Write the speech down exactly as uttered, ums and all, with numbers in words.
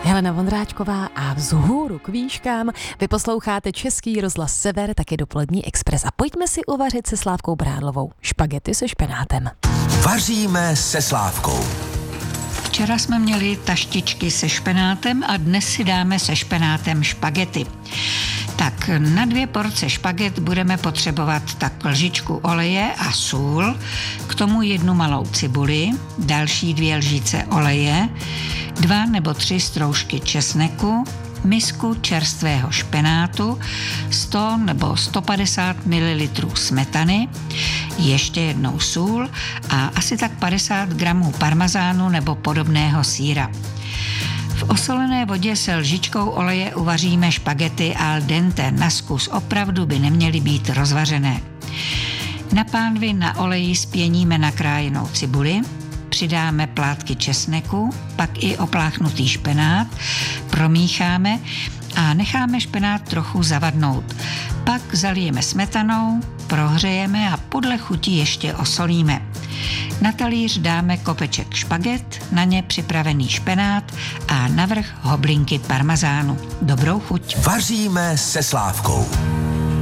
Helena Vondráčková a vzhůru k výškám. Vy posloucháte Český rozhlas Sever, taky Dopolední Express. A pojďme si uvařit se Slávkou Brádlovou špagety se špenátem. Vaříme se Slávkou. Včera jsme měli taštičky se špenátem a dnes si dáme se špenátem špagety. Tak na dvě porce špaget budeme potřebovat tak lžičku oleje a sůl, k tomu jednu malou cibuli, další dvě lžíce oleje, dva nebo tři stroužky česneku, misku čerstvého špenátu, sto nebo sto padesát mililitrů smetany, ještě jednou sůl a asi tak padesát gramů parmezánu nebo podobného sýra. V osolené vodě se lžičkou oleje uvaříme špagety al dente, na zkus, opravdu by neměly být rozvařené. Na pánvi na oleji spěníme nakrájenou cibuli, přidáme plátky česneku, pak i opláchnutý špenát, promícháme a necháme špenát trochu zavadnout. Pak zalijeme smetanou, prohřejeme a podle chuti ještě osolíme. Na talíř dáme kopeček špaget, na ně připravený špenát a navrch hoblinky parmezánu. Dobrou chuť. Vaříme se Slávkou.